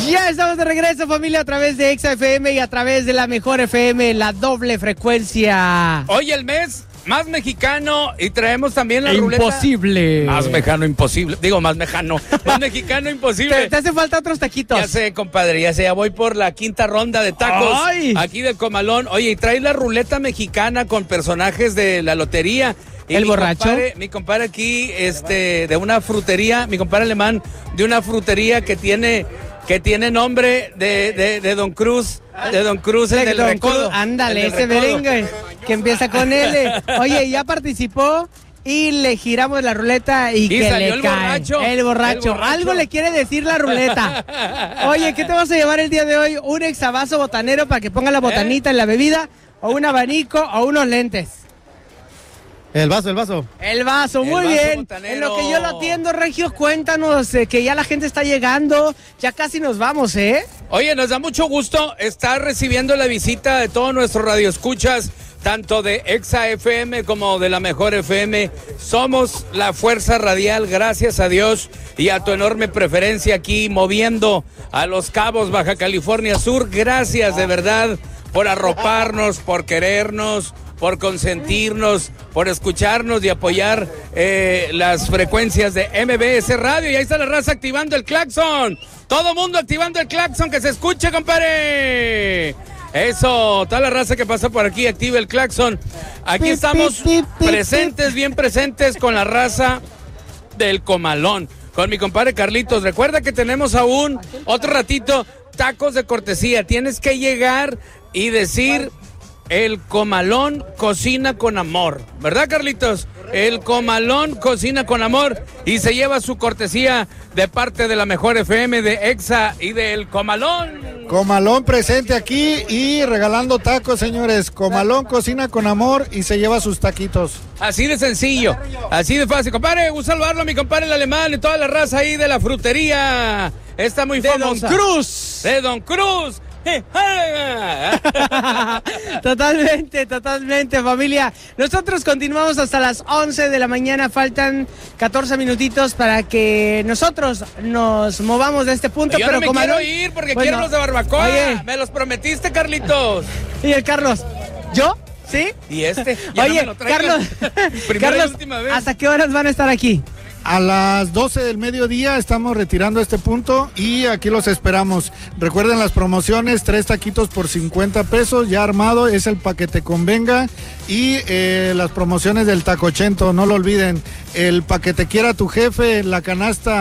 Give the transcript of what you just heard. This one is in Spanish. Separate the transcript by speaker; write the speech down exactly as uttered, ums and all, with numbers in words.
Speaker 1: Ya estamos de regreso, familia, a través de Exa F M y a través de la mejor F M, la doble frecuencia.
Speaker 2: Hoy el mes más mexicano y traemos también la ruleta.
Speaker 1: Imposible.
Speaker 2: Más mexicano imposible. Digo, más mexicano. Más mexicano imposible.
Speaker 1: Te, te hace falta otros taquitos.
Speaker 2: Ya sé, compadre, ya sé, ya voy por la quinta ronda de tacos.
Speaker 1: ¡Ay!
Speaker 2: Aquí del Comalón. Oye, y traes la ruleta mexicana con personajes de la lotería. Y
Speaker 1: ¿El
Speaker 2: mi
Speaker 1: borracho?
Speaker 2: Compadre, mi compadre aquí, este, de una frutería, mi compadre alemán, de una frutería que tiene, que tiene nombre de, de, de Don Cruz, de Don Cruz, el del
Speaker 1: Don
Speaker 2: Recodo.
Speaker 1: Cruz, ándale,
Speaker 2: el del
Speaker 1: ese
Speaker 2: Recodo.
Speaker 1: merengue que empieza con L. Oye, ya participó y le giramos la ruleta y,
Speaker 2: Y
Speaker 1: que
Speaker 2: salió
Speaker 1: le
Speaker 2: el
Speaker 1: cae.
Speaker 2: borracho.
Speaker 1: El borracho.
Speaker 2: El borracho.
Speaker 1: Algo le quiere decir la ruleta. Oye, ¿qué te vas a llevar el día de hoy? ¿Un exavaso botanero para que ponga la botanita
Speaker 2: ¿Eh?
Speaker 1: en la bebida? ¿O un abanico o unos lentes?
Speaker 3: El vaso, el vaso.
Speaker 1: El vaso,
Speaker 2: El
Speaker 1: muy
Speaker 2: vaso
Speaker 1: bien.
Speaker 2: botanero.
Speaker 1: En lo que yo lo atiendo, Regio, cuéntanos eh, que ya la gente está llegando. Ya casi nos vamos, ¿eh?
Speaker 2: Oye, nos da mucho gusto estar recibiendo la visita de todos nuestros radioescuchas, tanto de Exa F M como de la Mejor F M. Somos la fuerza radial, gracias a Dios y a tu enorme preferencia aquí, moviendo a Los Cabos, Baja California Sur. Gracias de verdad por arroparnos, por querernos, por consentirnos, por escucharnos y apoyar eh, las frecuencias de M B S Radio. Y ahí está la raza activando el claxon. Todo mundo activando el claxon, que se escuche, compadre. Eso, toda la raza que pasa por aquí, activa el claxon. Aquí estamos presentes, bien presentes con la raza del Comalón, con mi compadre Carlitos. Recuerda que tenemos aún otro ratito tacos de cortesía. Tienes que llegar y decir: el Comalón cocina con amor, ¿verdad, Carlitos? El Comalón cocina con amor y se lleva su cortesía de parte de la Mejor F M, de Exa y del Comalón.
Speaker 3: Comalón presente aquí y regalando tacos, señores. Comalón cocina con amor y se lleva sus taquitos.
Speaker 2: Así de sencillo, así de fácil. Compadre, un saludarlo a mi compadre el alemán y toda la raza ahí de la frutería. Está muy
Speaker 1: De
Speaker 2: famosa.
Speaker 1: Don Cruz.
Speaker 2: De Don Cruz.
Speaker 1: Totalmente, totalmente, familia. Nosotros continuamos hasta las once de la mañana. Faltan catorce minutitos para que nosotros nos movamos de este punto.
Speaker 2: Yo
Speaker 1: pero
Speaker 2: no me
Speaker 1: Comalón,
Speaker 2: quiero ir porque
Speaker 1: bueno,
Speaker 2: quiero los de barbacoa.
Speaker 1: Oye,
Speaker 2: Me los prometiste, Carlitos.
Speaker 1: y el Carlos, ¿yo? ¿Sí?
Speaker 2: Y este, ya
Speaker 1: Oye,
Speaker 2: no me lo traigan.
Speaker 1: Carlos,
Speaker 2: Primera y
Speaker 1: Carlos,
Speaker 2: última vez.
Speaker 1: ¿hasta qué horas van a estar aquí?
Speaker 3: A las doce del mediodía estamos retirando este punto y aquí los esperamos. Recuerden las promociones: tres taquitos por cincuenta pesos, ya armado, es el paquete convenga. Y eh, las promociones del tacochento, no lo olviden, el paquete quiera tu jefe, la canasta